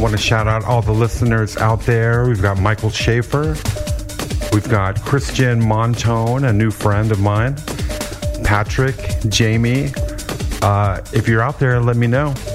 want to shout out all the listeners out there. We've got Michael Schaefer. We've got Christian Montone, a new friend of mine. Patrick, Jamie. If you're out there, let me know.